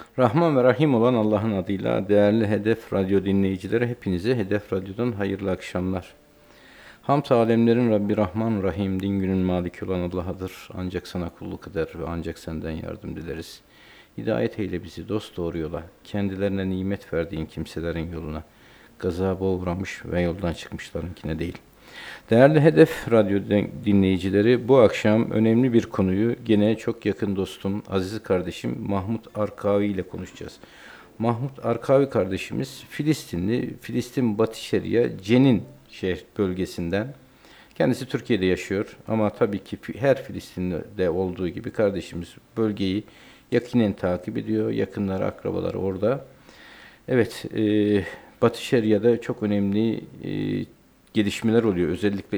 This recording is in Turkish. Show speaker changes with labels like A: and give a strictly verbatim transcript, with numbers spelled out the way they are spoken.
A: Rahman ve Rahim olan Allah'ın adıyla değerli Hedef Radyo dinleyicileri, hepinize Hedef Radyo'dan hayırlı akşamlar. Hamd alemlerin Rabbi Rahman Rahim, din günün maliki olan Allah'adır. Ancak sana kulluk eder ve ancak senden yardım dileriz. Hidayet eyle bizi dost doğru yola, kendilerine nimet verdiğin kimselerin yoluna, gazaba uğramış ve yoldan çıkmışlarınkine değil. Değerli Hedef Radyo dinleyicileri, bu akşam önemli bir konuyu gene çok yakın dostum, aziz kardeşim Mahmut Arkavi ile konuşacağız. Mahmut Arkavi kardeşimiz Filistinli, Filistin Batı Şeria Cenin şehir bölgesinden. Kendisi Türkiye'de yaşıyor ama tabii ki her Filistin'de olduğu gibi kardeşimiz bölgeyi yakinen takip ediyor. Yakınları, akrabaları orada. Evet, e, Batı Şeria'da çok önemli e, gelişmeler oluyor. Özellikle